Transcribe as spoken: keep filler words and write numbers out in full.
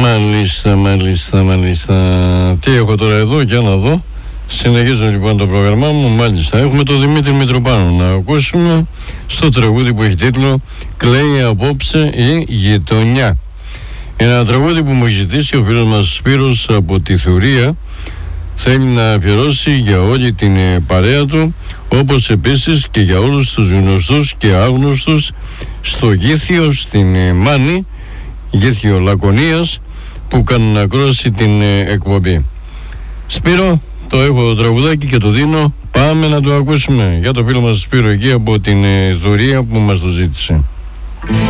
Μάλιστα, μάλιστα, μάλιστα. Τι έχω τώρα εδώ, για να δω. Συνεχίζω λοιπόν το πρόγραμμά μου. Μάλιστα, έχουμε τον Δημήτρη Μητροπάνο να ακούσουμε στο τραγούδι που έχει τίτλο «Κλαίει απόψε η γειτονιά». Ένα τραγούδι που μου έχει ζητήσει ο φίλος μας Σπύρος από τη Θουρία. Θέλει να αφιερώσει για όλη την παρέα του, όπως επίσης και για όλους τους γνωστούς και άγνωστους στο Γήθιο, στην Μάνη, Γήθιο Λακωνίας, που κάνουν ακρόαση την εκπομπή. Σπύρο, το έχω το τραγουδάκι και το δίνω. Πάμε να το ακούσουμε για το φίλο μας Σπύρο εκεί από την Θουρία που μας το ζήτησε.